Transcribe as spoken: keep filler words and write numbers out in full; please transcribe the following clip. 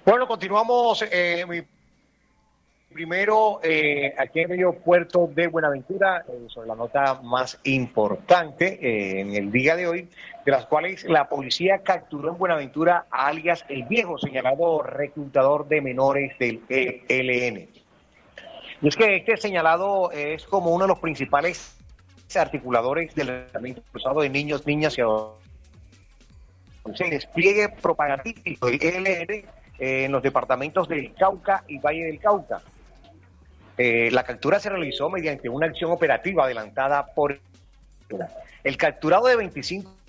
Bueno, continuamos. Eh, mi primero, eh, aquí en el aeropuerto de Buenaventura, eh, sobre la nota más importante eh, en el día de hoy, de las cuales la policía capturó en Buenaventura a alias El Viejo, señalado reclutador de menores del E L N. Y es que este señalado es como uno de los principales articuladores del reclutamiento cruzado de niños, niñas y adolescentes. El despliegue propagandístico del E L N eh, en los departamentos del Cauca y Valle del Cauca. Eh, la captura se realizó mediante una acción operativa adelantada por el capturado de veinticinco